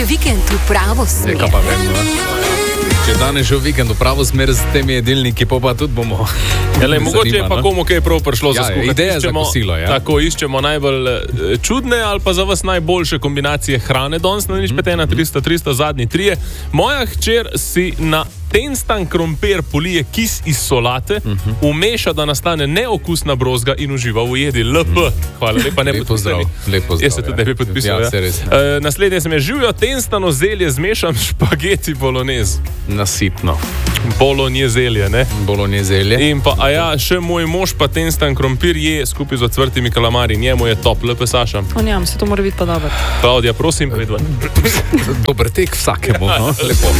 je vikend v pravo smer. Neka pa vem, no. Če danes že v vikendu pravo smer z temi jedilniki, pa tudi bomo. Mogoče je pa komu kaj prav prišlo za skupaj. Ideja za kosilo, ja. Tako iščemo najbolj čudne ali pa za vas najboljše kombinacije hrane. Danes na nič 5, 300, zadnji 3. Moja hčer si na tenstan krompir polije kis iz solate, umeša, da nastane neokusna brozga in uživa v jedi. LP. Hvala lepa, ne podpisani. Lepo zdrav. Jaz se tudi ne bi podpisal. Ja, se res. Naslednje se me živijo tenstano zelje, zmešam špageti bolognese. Nasitno. Bolognezelje, ne? Bolognezelje. In pa, še moj mož pa tenstan krompir je skupaj z ocvrtimi kalamari. Njemu je top, lepe Saša. Se to mora biti pa dobro. Klaudija, prosim, vedva. Dober tek vsakemu, no? Lepo.